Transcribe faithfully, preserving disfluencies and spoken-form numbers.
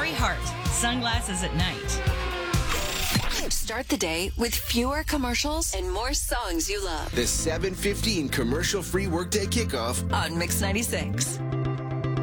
Carey Hart, Sunglasses at Night. Start the day with fewer commercials and more songs you love. The seven fifteen commercial-free workday kickoff On Mix ninety-six.